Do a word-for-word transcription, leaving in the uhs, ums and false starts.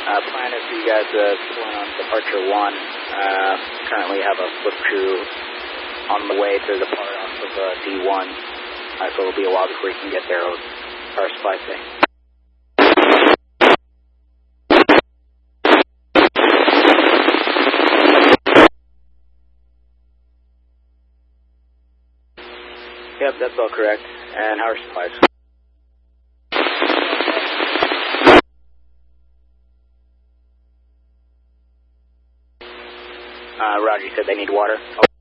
Uh, plan is for you guys to uh, pull in on departure one. Uh, currently have a flip crew on the way to depart off of uh, D one. Uh, so it'll be a while before you can get there with our supply thing. Yep, that's all correct. And how are supplies? Uh, Roger, you said they need water. Oh.